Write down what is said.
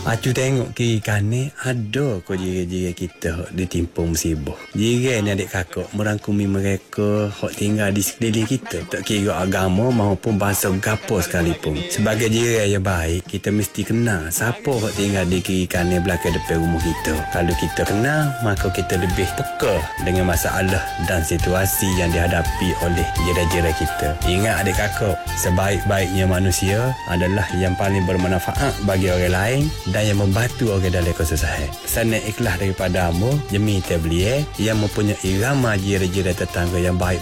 Acu tengok kiri kanan ada kau jiran-jiran kita di timpung musibah. Jiran ni adik kakak merangkumi mereka hok tinggal di sekeliling kita, tak kira agama maupun bangsa gapo sekalipun. Sebagai jiran yang baik, kita mesti kenal siapa hok tinggal di kiri kanan belakang depan rumah kita. Kalau kita kenal, maka kita lebih peka dengan masalah dan situasi yang dihadapi oleh jiran-jiran kita. Ingat adik kakak, sebaik-baiknya manusia adalah yang paling bermanfaat bagi orang lain dan yang membantu orang dalam kesusahan. Sana ikhlas daripada Amo, Jemi Tablier yang mempunyai irama jiran-jiran tetangga yang baik